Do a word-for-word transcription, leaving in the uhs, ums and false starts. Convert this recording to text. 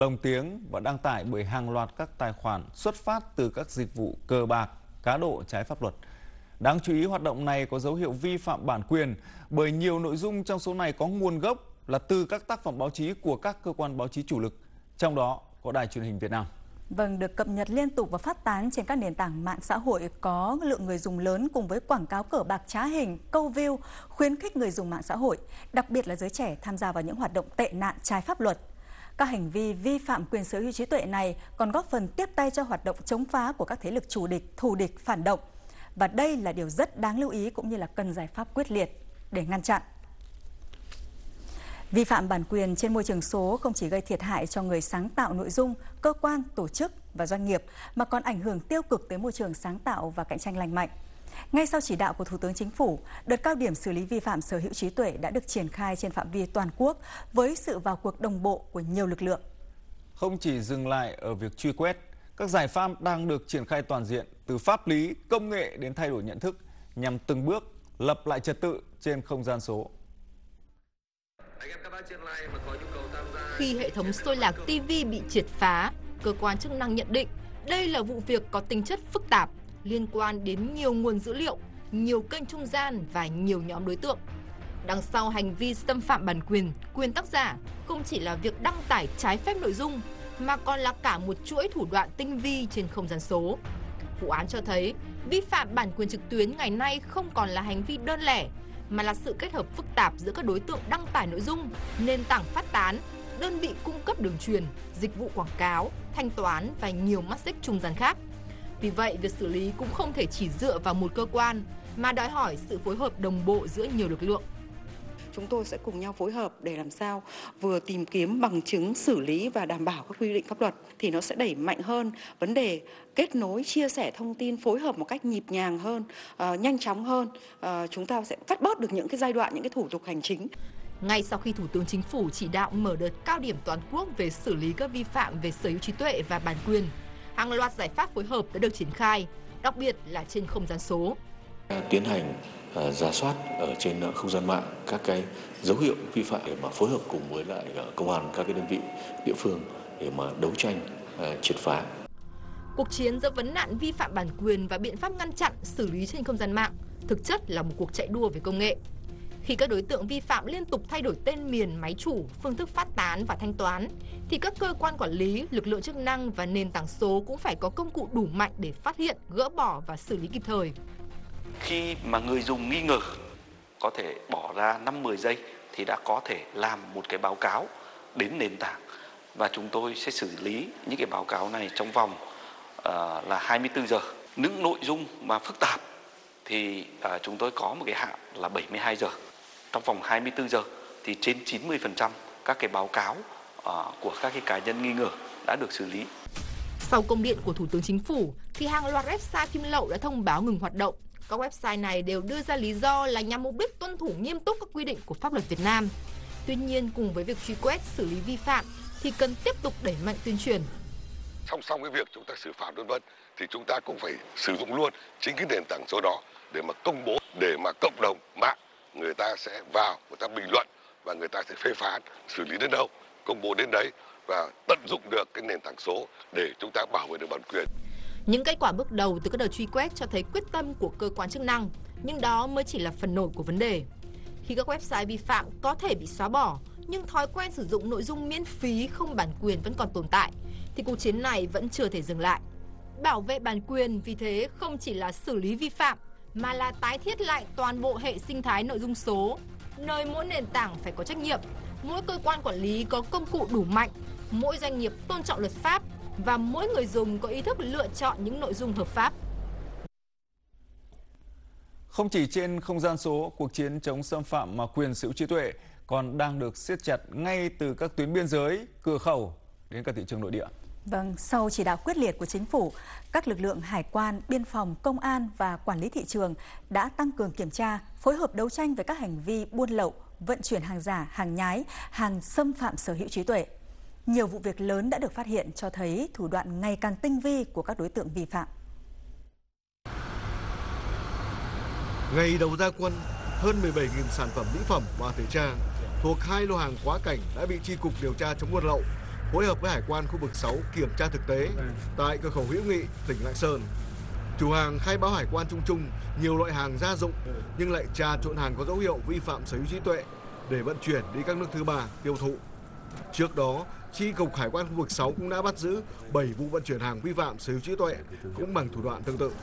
Lồng tiếng và đăng tải bởi hàng loạt các tài khoản xuất phát từ các dịch vụ cờ bạc, cá độ trái pháp luật. Đáng chú ý, hoạt động này có dấu hiệu vi phạm bản quyền bởi nhiều nội dung trong số này có nguồn gốc là từ các tác phẩm báo chí của các cơ quan báo chí chủ lực, trong đó có Đài Truyền hình Việt Nam. Vâng, được cập nhật liên tục và phát tán trên các nền tảng mạng xã hội, có lượng người dùng lớn cùng với quảng cáo cờ bạc trá hình, câu view, khuyến khích người dùng mạng xã hội, đặc biệt là giới trẻ tham gia vào những hoạt động tệ nạn trái pháp luật. Các hành vi vi phạm quyền sở hữu trí tuệ này còn góp phần tiếp tay cho hoạt động chống phá của các thế lực chủ địch, thù địch, phản động. Và đây là điều rất đáng lưu ý cũng như là cần giải pháp quyết liệt để ngăn chặn. Vi phạm bản quyền trên môi trường số không chỉ gây thiệt hại cho người sáng tạo nội dung, cơ quan, tổ chức và doanh nghiệp, mà còn ảnh hưởng tiêu cực tới môi trường sáng tạo và cạnh tranh lành mạnh. Ngay sau chỉ đạo của Thủ tướng Chính phủ, đợt cao điểm xử lý vi phạm sở hữu trí tuệ đã được triển khai trên phạm vi toàn quốc với sự vào cuộc đồng bộ của nhiều lực lượng. Không chỉ dừng lại ở việc truy quét, các giải pháp đang được triển khai toàn diện từ pháp lý, công nghệ đến thay đổi nhận thức nhằm từng bước lập lại trật tự trên không gian số. Khi hệ thống xôi lạc ti vi bị triệt phá, cơ quan chức năng nhận định đây là vụ việc có tính chất phức tạp, liên quan đến nhiều nguồn dữ liệu, nhiều kênh trung gian và nhiều nhóm đối tượng. Đằng sau hành vi xâm phạm bản quyền, quyền tác giả không chỉ là việc đăng tải trái phép nội dung, mà còn là cả một chuỗi thủ đoạn tinh vi trên không gian số. Vụ án cho thấy, vi phạm bản quyền trực tuyến ngày nay không còn là hành vi đơn lẻ, mà là sự kết hợp phức tạp giữa các đối tượng đăng tải nội dung, nền tảng phát tán, đơn vị cung cấp đường truyền, dịch vụ quảng cáo, thanh toán và nhiều mắt xích trung gian khác. Vì vậy, việc xử lý cũng không thể chỉ dựa vào một cơ quan, mà đòi hỏi sự phối hợp đồng bộ giữa nhiều lực lượng. Chúng tôi sẽ cùng nhau phối hợp để làm sao vừa tìm kiếm bằng chứng, xử lý và đảm bảo các quy định pháp luật, thì nó sẽ đẩy mạnh hơn vấn đề kết nối, chia sẻ thông tin, phối hợp một cách nhịp nhàng hơn, uh, nhanh chóng hơn. Uh, chúng ta sẽ cắt bớt được những cái giai đoạn, những cái thủ tục hành chính. Ngay sau khi Thủ tướng Chính phủ chỉ đạo mở đợt cao điểm toàn quốc về xử lý các vi phạm về sở hữu trí tuệ và bản quyền, hàng loạt giải pháp phối hợp đã được triển khai, đặc biệt là trên không gian số. Tiến hành uh, rà soát ở trên uh, không gian mạng các cái dấu hiệu vi phạm để mà phối hợp cùng với lại uh, công an các cái đơn vị địa phương để mà đấu tranh uh, triệt phá. Cuộc chiến giữa vấn nạn vi phạm bản quyền và biện pháp ngăn chặn xử lý trên không gian mạng thực chất là một cuộc chạy đua về công nghệ. Khi các đối tượng vi phạm liên tục thay đổi tên miền, máy chủ, phương thức phát tán và thanh toán, thì các cơ quan quản lý, lực lượng chức năng và nền tảng số cũng phải có công cụ đủ mạnh để phát hiện, gỡ bỏ và xử lý kịp thời. Khi mà người dùng nghi ngờ, có thể bỏ ra năm mười giây thì đã có thể làm một cái báo cáo đến nền tảng, và chúng tôi sẽ xử lý những cái báo cáo này trong vòng uh, là hai mươi tư giờ. Những nội dung mà phức tạp thì uh, chúng tôi có một cái hạn là bảy mươi hai giờ. Trong vòng hai mươi tư giờ thì trên chín mươi phần trăm các cái báo cáo uh, của các cái cá nhân nghi ngờ đã được xử lý. Sau công điện của Thủ tướng Chính phủ thì hàng loạt website phim lậu đã thông báo ngừng hoạt động. Các website này đều đưa ra lý do là nhằm mục đích tuân thủ nghiêm túc các quy định của pháp luật Việt Nam. Tuy nhiên, cùng với việc truy quét, xử lý vi phạm thì cần tiếp tục đẩy mạnh tuyên truyền. Song song với việc chúng ta xử phạt vân vân thì chúng ta cũng phải sử dụng luôn chính cái nền tảng số đó để mà công bố, để mà cộng đồng mạng người ta sẽ vào, người ta bình luận và người ta sẽ phê phán, xử lý đến đâu, công bố đến đấy, và tận dụng được cái nền tảng số để chúng ta bảo vệ được bản quyền. Những kết quả bước đầu từ các đợt truy quét cho thấy quyết tâm của cơ quan chức năng, nhưng đó mới chỉ là phần nổi của vấn đề. Khi các website vi phạm có thể bị xóa bỏ, nhưng thói quen sử dụng nội dung miễn phí không bản quyền vẫn còn tồn tại, thì cuộc chiến này vẫn chưa thể dừng lại. Bảo vệ bản quyền vì thế không chỉ là xử lý vi phạm, mà là tái thiết lại toàn bộ hệ sinh thái nội dung số, nơi mỗi nền tảng phải có trách nhiệm, mỗi cơ quan quản lý có công cụ đủ mạnh, mỗi doanh nghiệp tôn trọng luật pháp và mỗi người dùng có ý thức lựa chọn những nội dung hợp pháp. Không chỉ trên không gian số, cuộc chiến chống xâm phạm mà quyền sở hữu trí tuệ còn đang được siết chặt ngay từ các tuyến biên giới, cửa khẩu đến các thị trường nội địa. Vâng, sau chỉ đạo quyết liệt của Chính phủ, các lực lượng hải quan, biên phòng, công an và quản lý thị trường đã tăng cường kiểm tra, phối hợp đấu tranh với các hành vi buôn lậu, vận chuyển hàng giả, hàng nhái, hàng xâm phạm sở hữu trí tuệ. Nhiều vụ việc lớn đã được phát hiện cho thấy thủ đoạn ngày càng tinh vi của các đối tượng vi phạm. Ngày đầu ra quân, hơn mười bảy nghìn sản phẩm mỹ phẩm và thời trang thuộc hai lô hàng quá cảnh đã bị chi cục điều tra chống buôn lậu phối hợp với Hải quan khu vực sáu kiểm tra thực tế tại cửa khẩu Hữu Nghị, tỉnh Lạng Sơn. Chủ hàng khai báo hải quan chung chung nhiều loại hàng gia dụng nhưng lại trà trộn hàng có dấu hiệu vi phạm sở hữu trí tuệ để vận chuyển đi các nước thứ ba tiêu thụ. Trước đó, Chi cục Hải quan khu vực sáu cũng đã bắt giữ bảy vụ vận chuyển hàng vi phạm sở hữu trí tuệ cũng bằng thủ đoạn tương tự.